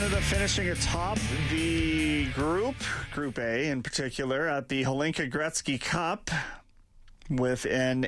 Canada finishing atop the Group A in particular, at the Hlinka Gretzky Cup with an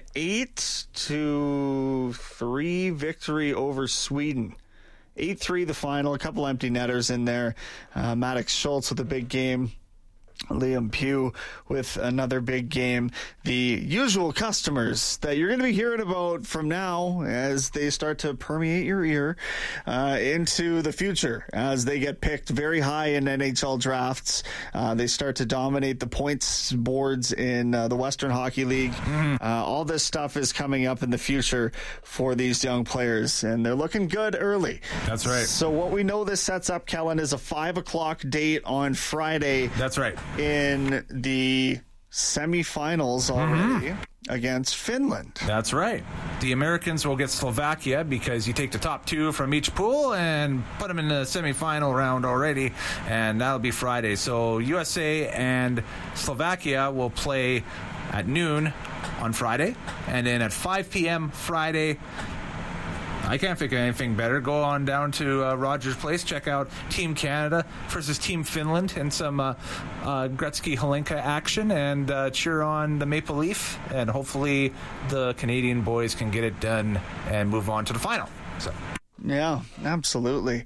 8-3 victory over Sweden. 8-3 the final, a couple empty netters in there. Maddox Schultz with a big game. Liam Pugh with another big game. The usual customers that you're going to be hearing about from now as they start to permeate your ear into the future, as they get picked very high in NHL drafts. They start to dominate the points boards in the Western Hockey League. All this stuff is coming up in the future for these young players, and they're looking good early. That's right. So what we know this sets up, Kellen, is a 5 o'clock date on Friday. That's right. In the semifinals already against Finland. That's right. The Americans will get Slovakia because you take the top two from each pool and put them in the semifinal round already, and that'll be Friday. So USA and Slovakia will play at noon on Friday, and then at 5 p.m. Friday, I can't think of anything better. Go on down to Rogers Place, check out Team Canada versus Team Finland and some Gretzky Hlinka action, and cheer on the Maple Leaf, and hopefully the Canadian boys can get it done and move on to the final. So, yeah, absolutely.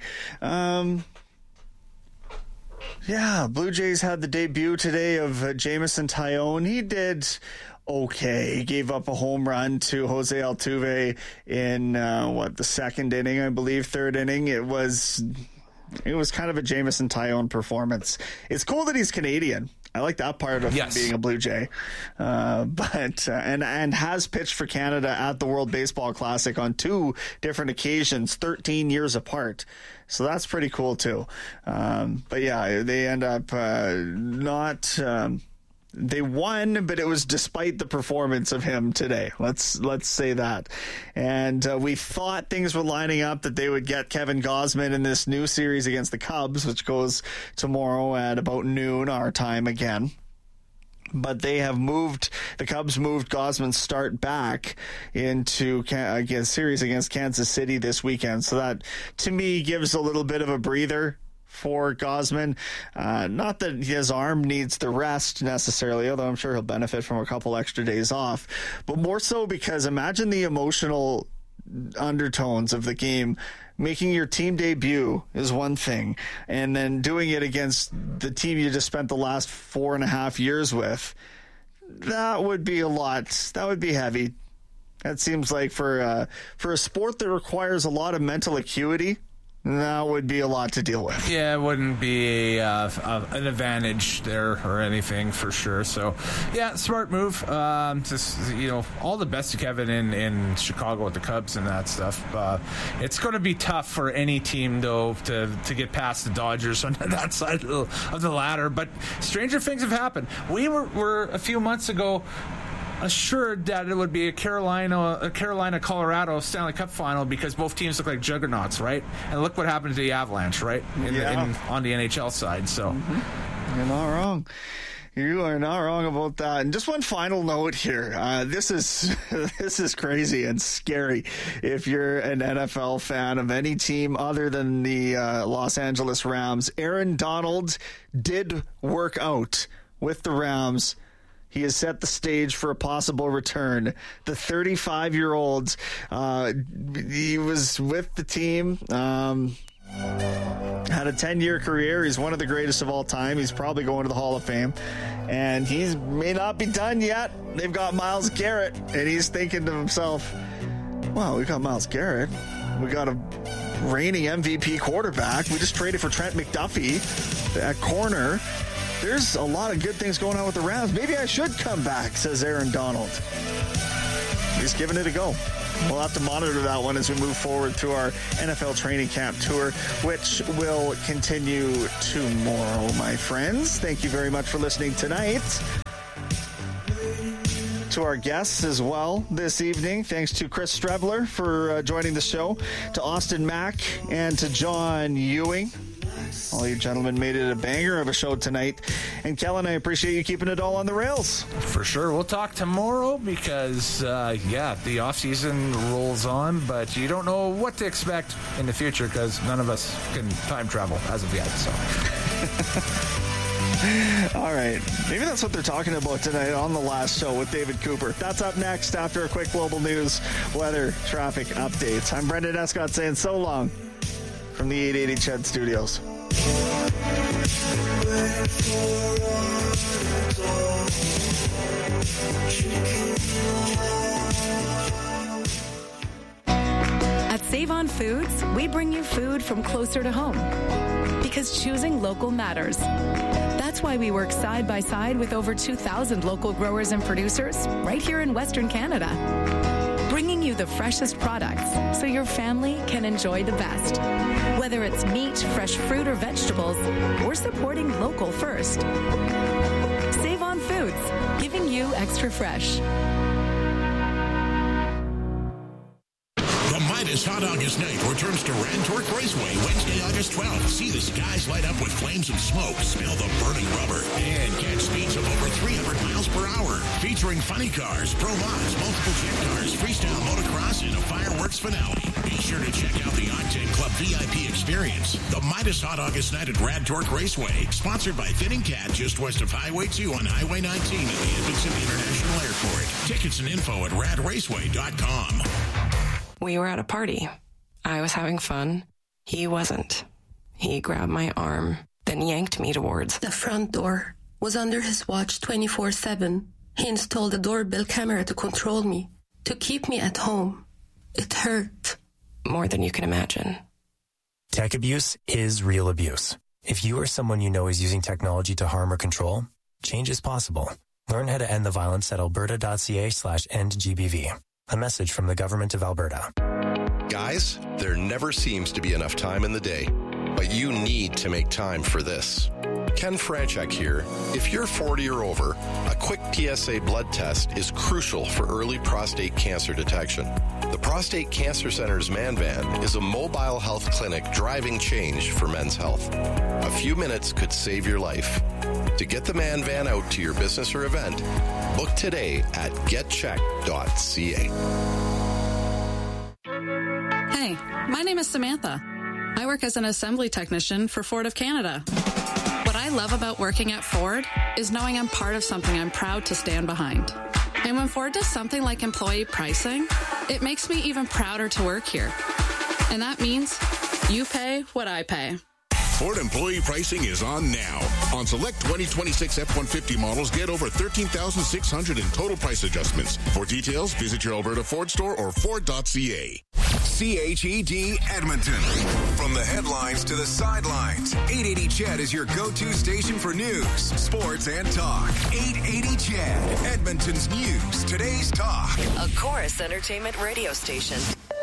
Blue Jays had the debut today of Jameson Taillon. He did okay. He gave up a home run to Jose Altuve in the second inning, I believe, third inning. It was kind of a Jameson Taillon performance. It's cool that he's Canadian. I like that part of him being a Blue Jay, but has pitched for Canada at the World Baseball Classic on 2 different occasions, 13 years apart. So that's pretty cool too. But yeah, they end up not. They won, but it was despite the performance of him today. Let's say that. And we thought things were lining up that they would get Kevin Gausman in this new series against the Cubs, which goes tomorrow at about noon our time again. But the Cubs moved Gausman's start back into a series against Kansas City this weekend. So that, to me, gives a little bit of a breather for Gausman. Not that his arm needs the rest necessarily, although I'm sure he'll benefit from a couple extra days off, but more so because imagine the emotional undertones of the game. Making your team debut is one thing, and then doing it against the team you just spent the last 4.5 years with, that would be a lot. That would be heavy. That seems like for a sport that requires a lot of mental acuity, that would be a lot to deal with. Yeah, it wouldn't be an advantage there or anything for sure. So, yeah, smart move. All the best to Kevin in Chicago with the Cubs and that stuff. It's going to be tough for any team, though, to get past the Dodgers on that side of the ladder. But stranger things have happened. We were a few months ago assured that it would be a Carolina-Colorado Stanley Cup final because both teams look like juggernauts, right? And look what happened to the Avalanche, right? On the NHL side. So You're not wrong. You are not wrong about that. And just one final note here. This is crazy and scary if you're an NFL fan of any team other than the Los Angeles Rams. Aaron Donald did work out with the Rams. He has set the stage for a possible return. The 35-year-old, he was with the team, had a 10-year career. He's one of the greatest of all time. He's probably going to the Hall of Fame. And he may not be done yet. They've got Myles Garrett, and he's thinking to himself, wow, we got Myles Garrett. We got a reigning MVP quarterback. We just traded for Trent McDuffie at corner. There's a lot of good things going on with the Rams. Maybe I should come back, says Aaron Donald. He's giving it a go. We'll have to monitor that one as we move forward through our NFL training camp tour, which will continue tomorrow, my friends. Thank you very much for listening tonight. To our guests as well this evening. Thanks to Chris Strebler for joining the show, to Austin Mack, and to John Ewing. All you gentlemen made it a banger of a show tonight. And Kellen, I appreciate you keeping it all on the rails. For sure. We'll talk tomorrow because, the off-season rolls on, but you don't know what to expect in the future because none of us can time travel as of yet. So. All right. Maybe that's what they're talking about tonight on the last show with David Cooper. That's up next after a quick global news, weather, traffic updates. I'm Brendan Escott saying so long from the 880 CHED Studios. At Save On Foods, we bring you food from closer to home because choosing local matters. That's why we work side by side with over 2,000 local growers and producers right here in Western Canada, bringing you the freshest products so your family can enjoy the best. Whether it's meat, fresh fruit, or vegetables, we're supporting local first. Save On Foods, giving you extra fresh. Midas Hot August Night returns to Rantork Raceway Wednesday, August 12th. See the skies light up with flames and smoke, smell the burning rubber, and catch speeds of over 300 miles per hour. Featuring funny cars, pro mods, multiple jet cars, freestyle motocross, and a fireworks finale. Be sure to check out the Octane Club VIP experience. The Midas Hot August Night at Rantork Raceway, sponsored by Thinning Cat, just west of Highway 2 on Highway 19 at the Edmonton International Airport. Tickets and info at radraceway.com. We were at a party. I was having fun. He wasn't. He grabbed my arm, then yanked me towards the front door. Was under his watch 24/7. He installed a doorbell camera to control me, to keep me at home. It hurt. More than you can imagine. Tech abuse is real abuse. If you or someone you know is using technology to harm or control, change is possible. Learn how to end the violence at alberta.ca/endgbv. A message from the Government of Alberta. Guys, there never seems to be enough time in the day, but you need to make time for this. Ken Franchuk here. If you're 40 or over, a quick PSA blood test is crucial for early prostate cancer detection. The Prostate Cancer Center's Man Van is a mobile health clinic driving change for men's health. A few minutes could save your life. To get the Man Van out to your business or event, book today at getcheck.ca. Hey, my name is Samantha. I work as an assembly technician for Ford of Canada. What I love about working at Ford is knowing I'm part of something I'm proud to stand behind. And when Ford does something like employee pricing, it makes me even prouder to work here. And that means you pay what I pay. Ford employee pricing is on now. On select 2026 F-150 models, get over $13,600 in total price adjustments. For details, visit your Alberta Ford store or Ford.ca. CHED Edmonton. From the headlines to the sidelines, 880 CHED is your go-to station for news, sports, and talk. 880 CHED, Edmonton's news, today's talk. A Chorus Entertainment radio station.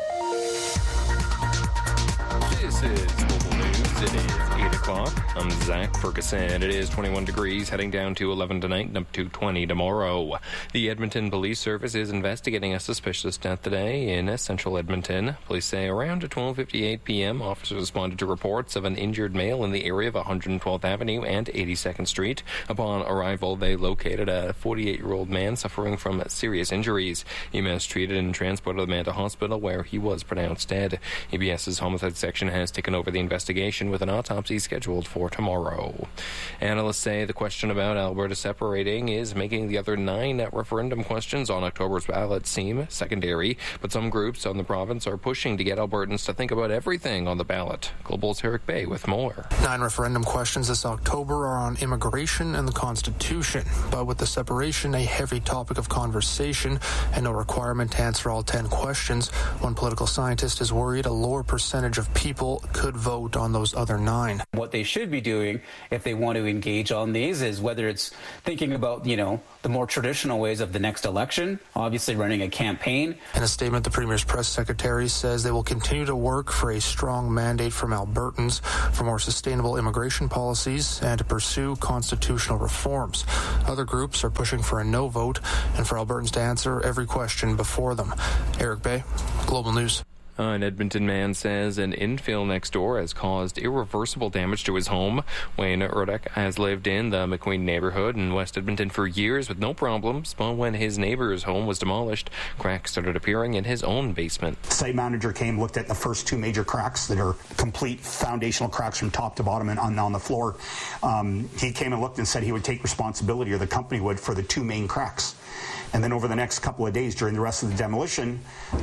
This is Global News. It is 8 o'clock. I'm Zach Ferguson. It is 21 degrees, heading down to 11 tonight and up to 20 tomorrow. The Edmonton Police Service is investigating a suspicious death today in central Edmonton. Police say around 12:58 p.m., officers responded to reports of an injured male in the area of 112th Avenue and 82nd Street. Upon arrival, they located a 48-year-old man suffering from serious injuries. EMS treated and transported the man to hospital where he was pronounced dead. EBS's homicide section has taken over the investigation with an autopsy scheduled for tomorrow. Analysts say the question about Alberta separating is making the other 9 referendum questions on October's ballot seem secondary, but some groups on the province are pushing to get Albertans to think about everything on the ballot. Global's Eric Bay with more. 9 referendum questions this October are on immigration and the Constitution, but with the separation a heavy topic of conversation and no requirement to answer all 10 questions, one political scientist is worried a lower percentage of people could vote on those other 9. What they should be doing if they want to engage on these is whether it's thinking about, the more traditional ways of the next election, obviously running a campaign. In a statement, the Premier's press secretary says they will continue to work for a strong mandate from Albertans for more sustainable immigration policies and to pursue constitutional reforms. Other groups are pushing for a no vote and for Albertans to answer every question before them. Eric Bay, Global News. An Edmonton man says an infill next door has caused irreversible damage to his home. Wayne Erdek has lived in the McQueen neighborhood in West Edmonton for years with no problems, but when his neighbor's home was demolished, cracks started appearing in his own basement. The site manager came, looked at the first 2 major cracks that are complete foundational cracks from top to bottom and on the floor. He came and looked and said he would take responsibility, or the company would, for the 2 main cracks. And then over the next couple of days during the rest of the demolition,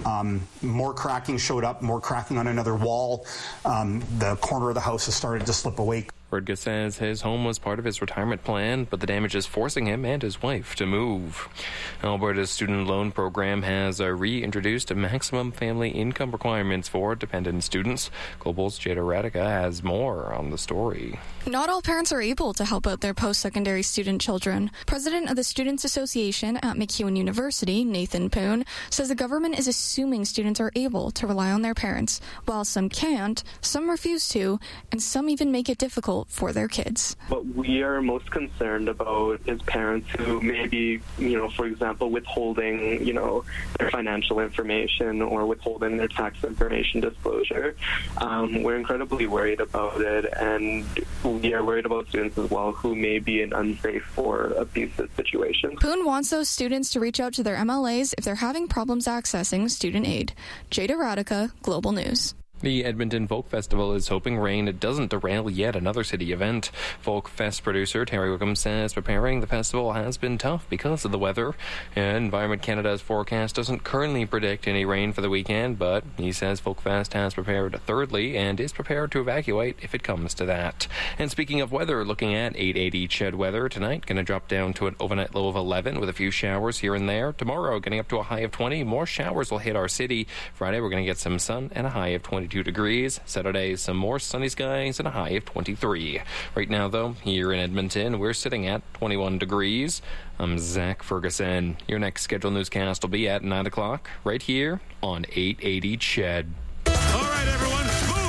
more cracking showed up, more cracking on another wall. The corner of the house has started to slip away. Erdga says his home was part of his retirement plan, but the damage is forcing him and his wife to move. Alberta's student loan program has reintroduced maximum family income requirements for dependent students. Global's Jada Radica has more on the story. Not all parents are able to help out their post-secondary student children. President of the Students Association at MacEwan University, Nathan Poon, says the government is assuming students are able to rely on their parents. While some can't, some refuse to, and some even make it difficult for their kids. What we are most concerned about is parents who may be, for example, withholding, their financial information or withholding their tax information disclosure. We're incredibly worried about it, and we are worried about students as well who may be in unsafe or abusive situations. Poon wants those students to reach out to their MLAs if they're having problems accessing student aid. Jada Radica, Global News. The Edmonton Folk Festival is hoping rain doesn't derail yet another city event. Folk Fest producer Terry Wickham says preparing the festival has been tough because of the weather. Environment Canada's forecast doesn't currently predict any rain for the weekend, but he says Folk Fest has prepared thoroughly and is prepared to evacuate if it comes to that. And speaking of weather, looking at 880 CHED weather tonight, going to drop down to an overnight low of 11 with a few showers here and there. Tomorrow, getting up to a high of 20. More showers will hit our city. Friday, we're going to get some sun and a high of 22 degrees. Saturday, some more sunny skies and a high of 23. Right now, though, here in Edmonton, we're sitting at 21 degrees. I'm Zach Ferguson. Your next scheduled newscast will be at 9 o'clock right here on 880 CHED. All right, everyone,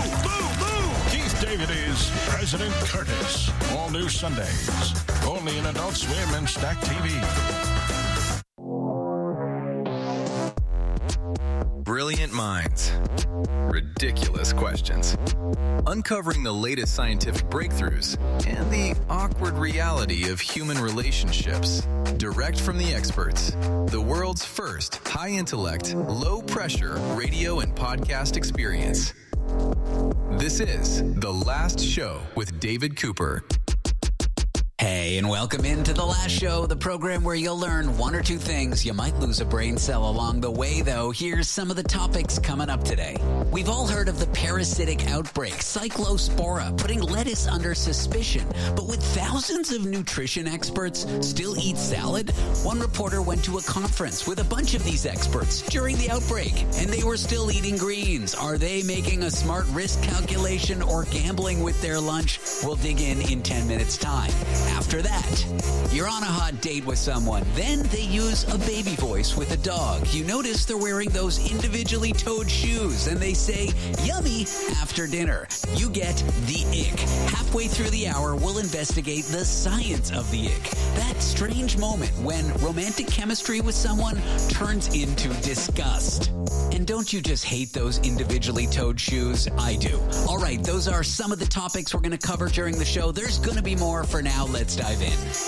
move! Keith David is President Curtis. All new Sundays. Only in Adult Swim and Stack TV. Brilliant minds. Ridiculous questions. Uncovering the latest scientific breakthroughs and the awkward reality of human relationships. Direct from the experts. The world's first high-intellect, low-pressure radio and podcast experience. This is The Last Show with David Cooper. Hey, and welcome into The Last Show, the program where you'll learn 1 or 2 things. You might lose a brain cell along the way, though. Here's some of the topics coming up today. We've all heard of the parasitic outbreak, Cyclospora, putting lettuce under suspicion. But would thousands of nutrition experts still eat salad? One reporter went to a conference with a bunch of these experts during the outbreak, and they were still eating greens. Are they making a smart risk calculation or gambling with their lunch? We'll dig in 10 minutes' time. After that, you're on a hot date with someone. Then they use a baby voice with a dog. You notice they're wearing those individually toed shoes, and they say, yummy, after dinner. You get the ick. Halfway through the hour, we'll investigate the science of the ick. That strange moment when romantic chemistry with someone turns into disgust. And don't you just hate those individually toed shoes? I do. All right, those are some of the topics we're going to cover during the show. There's going to be more. For now, let's dive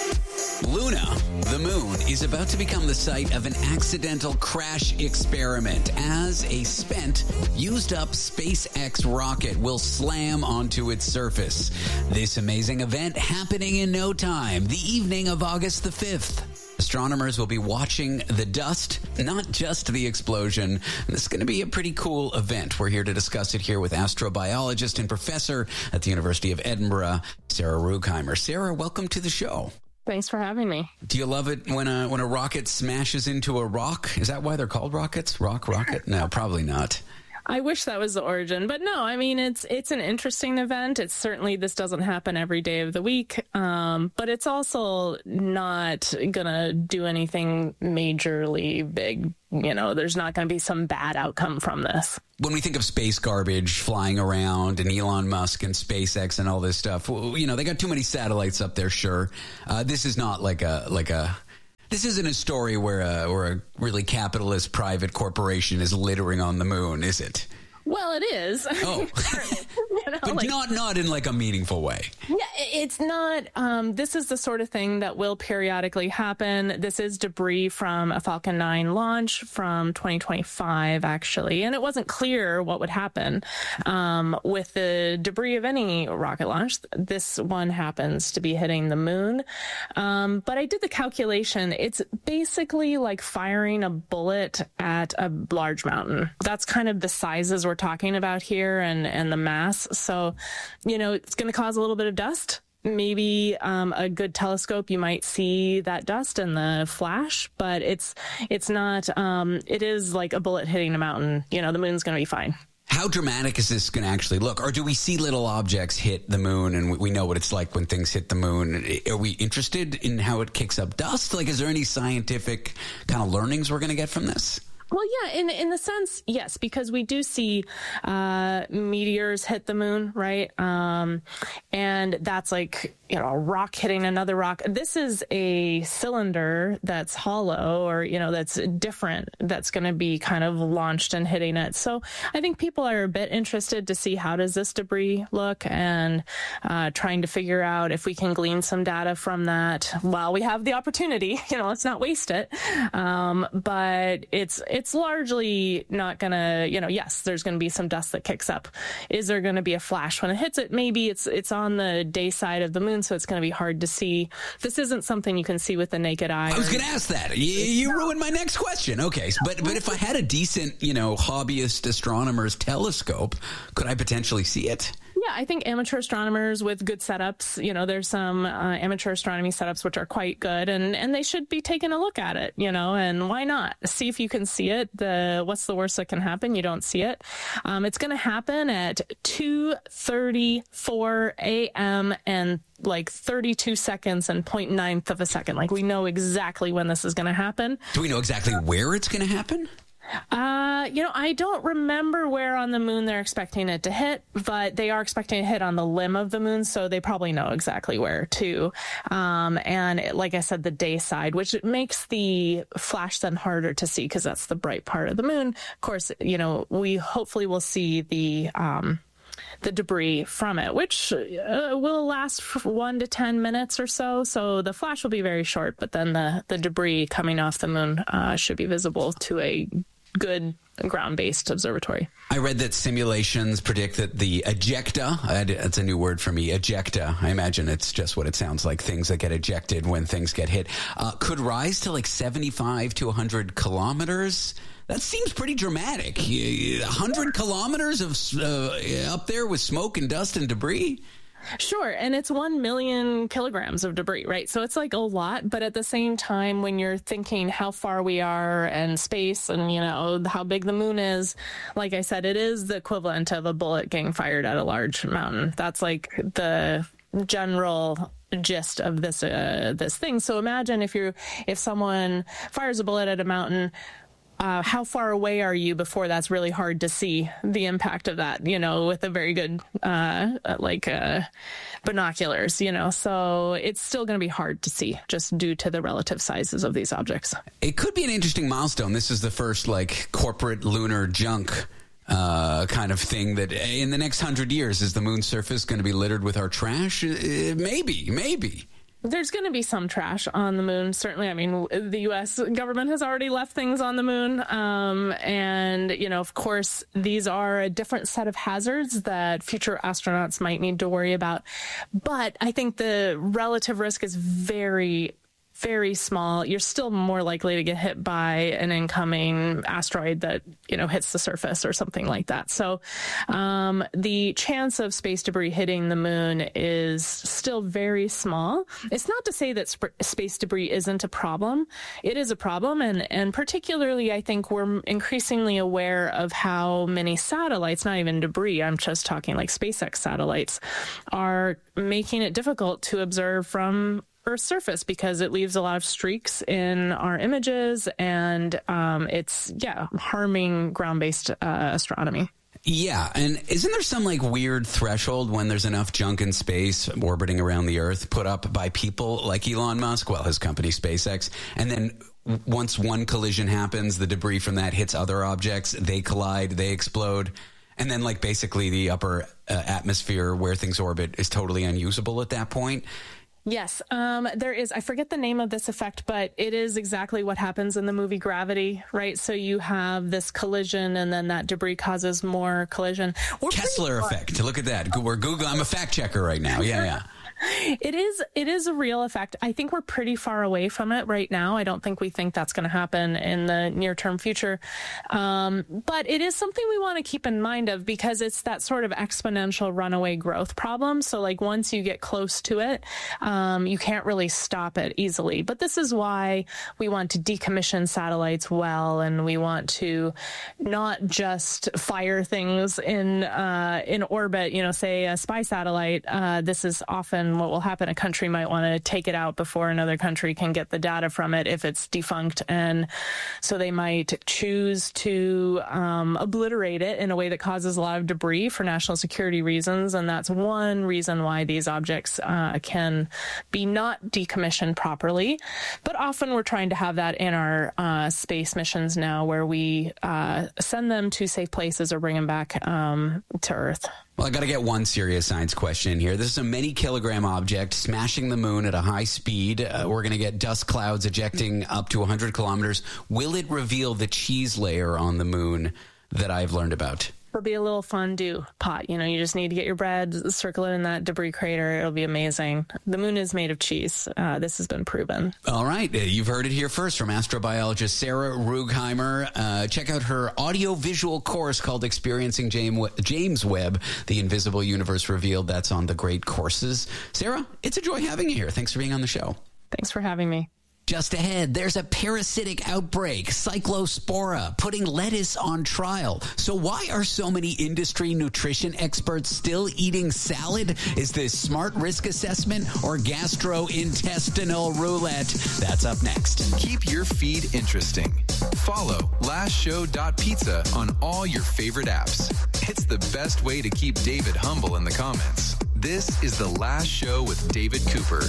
in. Luna, the moon, is about to become the site of an accidental crash experiment as a spent, used-up SpaceX rocket will slam onto its surface. This amazing event happening in no time, the evening of August the 5th. Astronomers will be watching the dust, not just the explosion. This is going to be a pretty cool event. We're here to discuss it here with astrobiologist and professor at the University of Edinburgh, Sarah Ruegheimer. Sarah, welcome to the show. Thanks for having me. Do you love it when a rocket smashes into a rock? Is that why they're called rockets? Rocket? No, probably not. I wish that was the origin, but no, I mean, it's an interesting event. It's certainly, this doesn't happen every day of the week, but it's also not going to do anything majorly big. You know, there's not going to be some bad outcome from this. When we think of space garbage flying around and Elon Musk and SpaceX and all this stuff, you know, they got too many satellites up there, sure. This is not this isn't a story where a really capitalist private corporation is littering on the moon, is it? Well, it is. Oh, but not in like a meaningful way. Yeah, it's not. This is the sort of thing that will periodically happen. This is debris from a Falcon 9 launch from 2025, actually, and it wasn't clear what would happen with the debris of any rocket launch. This one happens to be hitting the moon, but I did the calculation. It's basically like firing a bullet at a large mountain. That's kind of the sizes we're talking about here and the mass. So, it's going to cause a little bit of dust. Maybe a good telescope, you might see that dust in the flash, but it's not, it is like a bullet hitting a mountain. The moon's going to be fine. How dramatic is this going to actually look? Or do we see little objects hit the moon and we know what it's like when things hit the moon? Are we interested in how it kicks up dust? Like, is there any scientific kind of learnings we're going to get from this? Well, yeah, in the sense, yes, because we do see meteors hit the moon, right? And that's like, a rock hitting another rock. This is a cylinder that's hollow or, that's different, that's going to be kind of launched and hitting it. So I think people are a bit interested to see how does this debris look and trying to figure out if we can glean some data from that while we have the opportunity. Let's not waste it. But it's largely not going to, yes, there's going to be some dust that kicks up. Is there going to be a flash when it hits it? Maybe it's on the day side of the moon, so it's going to be hard to see. This isn't something you can see with the naked eye. I was going to ask that. You ruined my next question. Okay, but if I had a decent, hobbyist astronomer's telescope, could I potentially see it? Yeah, I think amateur astronomers with good setups, there's some amateur astronomy setups which are quite good, and they should be taking a look at it, and why not? See if you can see it. What's the worst that can happen? You don't see it. It's going to happen at 2:34 a.m. and like 32 seconds and 0.9th of a second. Like, we know exactly when this is going to happen. Do we know exactly where it's going to happen? I don't remember where on the moon they're expecting it to hit, but they are expecting to hit on the limb of the moon, so they probably know exactly where too. Like I said, the day side, which makes the flash then harder to see because that's the bright part of the moon. Of course, we hopefully will see the debris from it, which will last for 1 to 10 minutes or so. So the flash will be very short, but then the debris coming off the moon should be visible to a good ground-based observatory. I read that simulations predict that the ejecta, that's a new word for me, ejecta, I imagine it's just what it sounds like, things that get ejected when things get hit, could rise to like 75 to 100 kilometers. That seems pretty dramatic. 100 kilometers of up there with smoke and dust and debris? Sure, and it's 1 million kilograms of debris, right? So it's like a lot, but at the same time, when you're thinking how far we are and space and, how big the moon is, like I said, it is the equivalent of a bullet getting fired at a large mountain. That's like the general gist of this thing. So imagine if someone fires a bullet at a mountain, how far away are you before that's really hard to see the impact of that, with a very good, binoculars, so it's still going to be hard to see just due to the relative sizes of these objects. It could be an interesting milestone. This is the first corporate lunar junk kind of thing that in the next 100 years, is the moon's surface going to be littered with our trash? Maybe. There's going to be some trash on the moon, certainly. I mean, the U.S. government has already left things on the moon. And, of course, these are a different set of hazards that future astronauts might need to worry about. But I think the relative risk is very, very small. You're still more likely to get hit by an incoming asteroid that, hits the surface or something like that. So the chance of space debris hitting the moon is still very small. It's not to say that space debris isn't a problem. It is a problem. And particularly, I think we're increasingly aware of how many satellites, not even debris, I'm just talking like SpaceX satellites, are making it difficult to observe from Earth's surface because it leaves a lot of streaks in our images, and it's harming ground-based astronomy. Yeah, and isn't there some weird threshold when there's enough junk in space orbiting around the Earth put up by people like Elon Musk, his company SpaceX, and then once one collision happens, the debris from that hits other objects, they collide, they explode. And then, like, basically the upper atmosphere where things orbit is totally unusable at that point? Yes, there is. I forget the name of this effect, but it is exactly what happens in the movie Gravity, right? So you have this collision, and then that debris causes more collision. Kessler effect. Look at that. We're Google. I'm a fact checker right now. Yeah. It is a real effect. I think we're pretty far away from it right now. I don't think we think that's going to happen in the near-term future. But it is something we want to keep in mind of, because it's that sort of exponential runaway growth problem. So, like, once you get close to it, you can't really stop it easily. But this is why we want to decommission satellites well, and we want to not just fire things in orbit, say a spy satellite. This is often what will happen. A country might want to take it out before another country can get the data from it if it's defunct, and so they might choose to obliterate it in a way that causes a lot of debris for national security reasons, and that's one reason why these objects can be not decommissioned properly. But often we're trying to have that in our space missions now, where we send them to safe places or bring them back to Earth. Well, I got to get one serious science question in here. This is a many-kilogram object smashing the moon at a high speed. We're going to get dust clouds ejecting up to 100 kilometers. Will it reveal the cheese layer on the moon that I've learned about? It'll be a little fondue pot. You just need to get your bread, circle it in that debris crater. It'll be amazing. The moon is made of cheese. This has been proven. All right. You've heard it here first from astrobiologist Sarah Rugheimer. Check out her audio-visual course called Experiencing James Webb, The Invisible Universe Revealed. That's on the Great Courses. Sarah, it's a joy having you here. Thanks for being on the show. Thanks for having me. Just ahead, there's a parasitic outbreak, Cyclospora, putting lettuce on trial. So why are so many industry nutrition experts still eating salad? Is this smart risk assessment or gastrointestinal roulette? That's up next. Keep your feed interesting. Follow lastshow.pizza on all your favorite apps. It's the best way to keep David humble in the comments. This is The Last Show with David Cooper.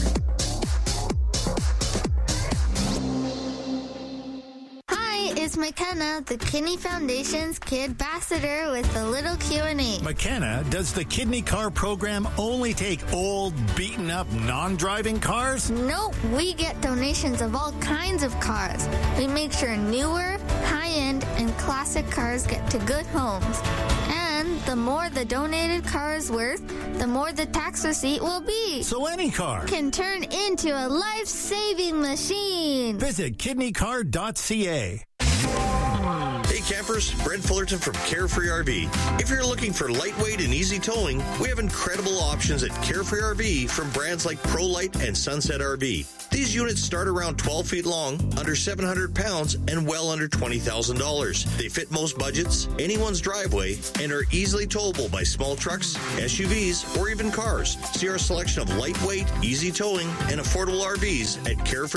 It's McKenna, the Kidney Foundation's Kid Ambassador, with a little Q&A. McKenna, does the Kidney Car program only take old, beaten-up, non-driving cars? Nope, we get donations of all kinds of cars. We make sure newer, high-end, and classic cars get to good homes. And the more the donated car is worth, the more the tax receipt will be. So any car can turn into a life-saving machine. Visit kidneycar.ca. Hey campers, Brent Fullerton from Carefree RV. If you're looking for lightweight and easy towing, we have incredible options at Carefree RV from brands like ProLite and Sunset RV. These units start around 12 feet long, under 700 pounds, and well under $20,000. They fit most budgets, anyone's driveway, and are easily towable by small trucks, SUVs, or even cars. See our selection of lightweight, easy towing, and affordable RVs at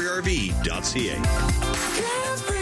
carefreerv.ca.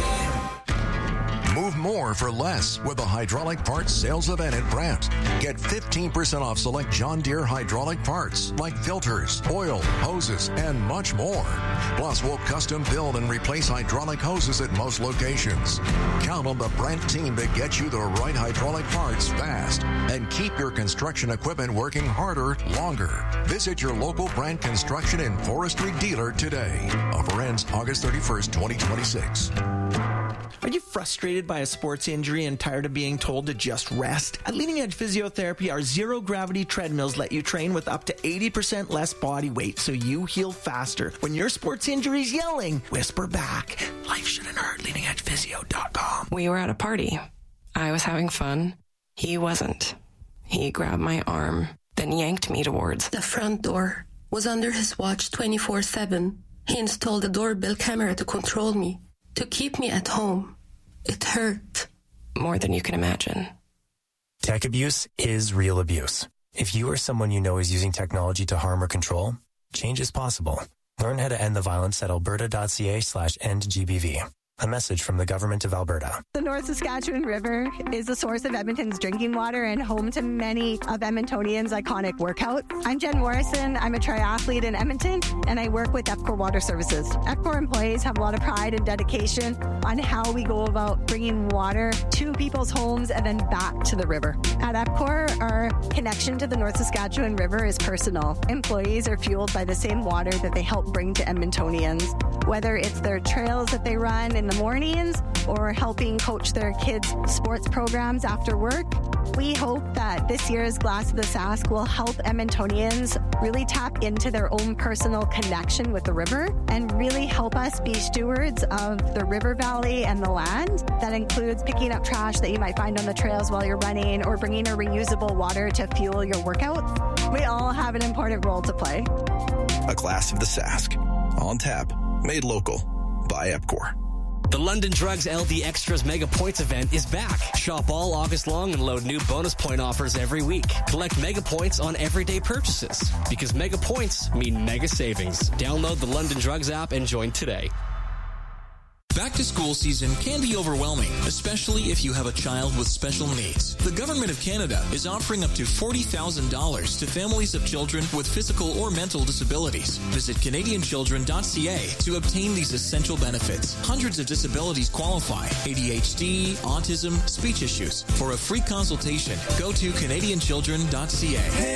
Move more for less with the hydraulic parts sales event at Brandt. Get 15% off select John Deere hydraulic parts like filters, oil, hoses, and much more. Plus, we'll custom build and replace hydraulic hoses at most locations. Count on the Brandt team to get you the right hydraulic parts fast and keep your construction equipment working harder, longer. Visit your local Brandt construction and forestry dealer today. Offer ends August 31st, 2026. Are you frustrated by a sports injury and tired of being told to just rest? At Leading Edge Physiotherapy, our zero-gravity treadmills let you train with up to 80% less body weight so you heal faster. When your sports injury's yelling, whisper back. Life shouldn't hurt. LeadingEdgePhysio.com. We were at a party. I was having fun. He wasn't. He grabbed my arm, then yanked me towards the front door. Was under his watch 24/7. He installed a doorbell camera to control me, to keep me at home. It hurt. More than you can imagine. Tech abuse is real abuse. If you or someone you know is using technology to harm or control, change is possible. Learn how to end the violence at alberta.ca/endgbv. A message from the Government of Alberta. The North Saskatchewan River is the source of Edmonton's drinking water and home to many of Edmontonians' iconic workouts. I'm Jen Morrison. I'm a triathlete in Edmonton, and I work with EPCOR Water Services. EPCOR employees have a lot of pride and dedication on how we go about bringing water to people's homes and then back to the river. At EPCOR, our connection to the North Saskatchewan River is personal. Employees are fueled by the same water that they help bring to Edmontonians, whether it's their trails that they run in the mornings or helping coach their kids' sports programs after work. We hope that this year's Glass of the Sask will help Edmontonians really tap into their own personal connection with the river and really help us be stewards of the river valley and the land. That includes picking up trash that you might find on the trails while you're running or bringing a reusable water to fuel your workouts. We all have an important role to play. A Glass of the Sask. On tap. Made local. By EPCOR. The London Drugs LD Extras Mega Points event is back. Shop all August long and load new bonus point offers every week. Collect Mega Points on everyday purchases. Because Mega Points mean mega savings. Download the London Drugs app and join today. Back to school season can be overwhelming, especially if you have a child with special needs. The Government of Canada is offering up to $40,000 to families of children with physical or mental disabilities. Visit CanadianChildren.ca to obtain these essential benefits. Hundreds of disabilities qualify: ADHD, autism, speech issues. For a free consultation, go to CanadianChildren.ca.